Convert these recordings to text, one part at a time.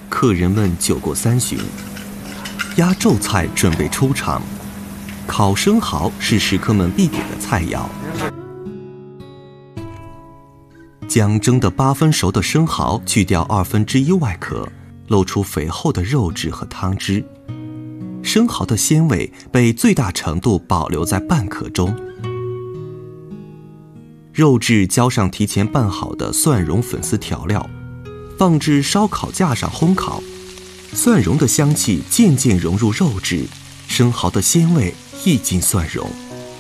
客人们酒过三巡，压轴菜准备出场。烤生蚝是食客们必点的菜肴。将蒸得8分熟的生蚝去掉1/2外壳，露出肥厚的肉质和汤汁。生蚝的鲜味被最大程度保留在半壳中。肉质浇上提前拌好的蒜蓉粉丝调料，放置烧烤架上烘烤。蒜蓉的香气渐渐融入肉质，生蚝的鲜味溢进蒜蓉。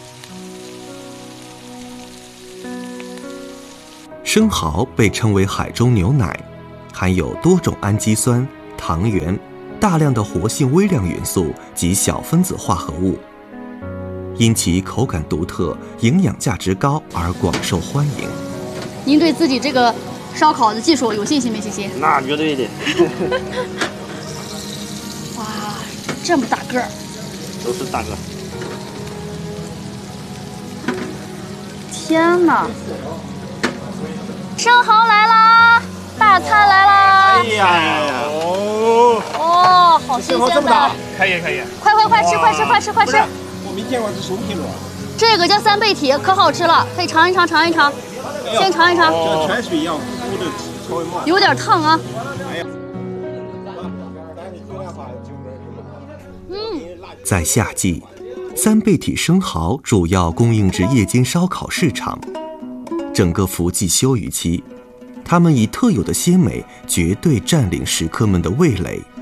生蚝被称为海中牛奶，含有多种氨基酸、糖原、大量的活性微量元素及小分子化合物，因其口感独特、营养价值高而广受欢迎。 您对自己这个烧烤的技术有信心没信心？ 那绝对的。 哇，这么大个儿！ 都是大个。 天哪！生蚝来啦！大餐来啦！ 哎呀！ 哦，好新鲜的！ 可以。 快吃！ 我没见过这熟品种。 这个叫三倍体，可好吃了，可以尝一尝。先尝一尝。 像泉水一样糊的，稍微冒。 有点烫啊。 在夏季，三倍体生蚝主要供应至夜间烧烤市场。整个伏季休渔期，它们以特有的鲜美绝对占领食客们的味蕾。